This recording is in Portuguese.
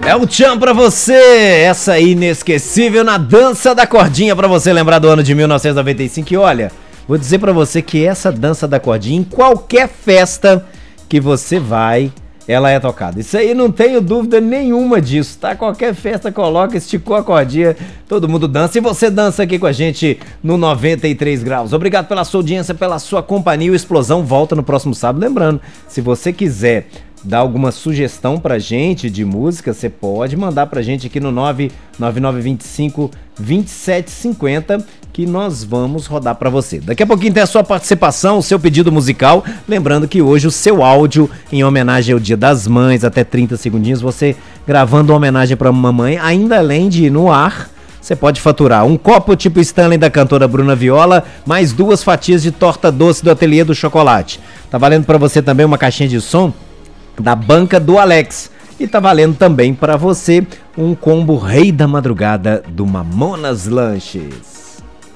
É o tchan pra você, essa inesquecível na dança da cordinha pra você lembrar do ano de 1995. E olha, vou dizer pra você que essa dança da cordinha, em qualquer festa que você vai, ela é tocada. Isso aí não tenho dúvida nenhuma disso, tá? Qualquer festa coloca, esticou a cordinha, todo mundo dança. E você dança aqui com a gente no 93 graus. Obrigado pela sua audiência, pela sua companhia. O Explosão volta no próximo sábado. Lembrando, se você quiser dar alguma sugestão pra gente de música, você pode mandar pra gente aqui no 99925-2750 que nós vamos rodar pra você. Daqui a pouquinho tem a sua participação, o seu pedido musical. Lembrando que hoje o seu áudio em homenagem ao Dia das Mães, até 30 segundinhos, você gravando uma homenagem pra mamãe, ainda além de ir no ar, você pode faturar um copo tipo Stanley da cantora Bruna Viola, mais 2 fatias de torta doce do Ateliê do Chocolate. Tá valendo pra você também uma caixinha de som da banca do Alex. E tá valendo também para você um combo Rei da Madrugada do Mamonas Lanches.